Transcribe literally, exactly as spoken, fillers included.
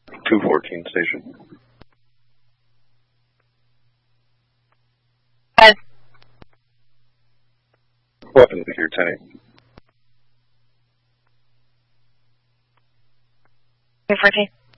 two fourteen station. Five. Weapons here, ten eight. two fourteen.